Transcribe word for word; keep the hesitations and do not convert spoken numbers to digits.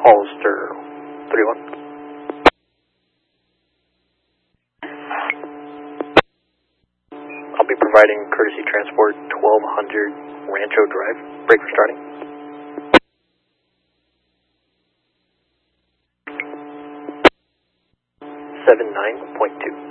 Hollister three one. I'll be providing courtesy transport twelve hundred Rancho Drive. Break for starting. seven nine point two.